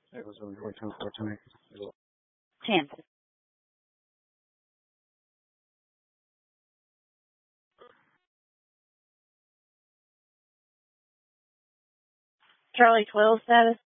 It was really 14. 10. Charlie 12 status.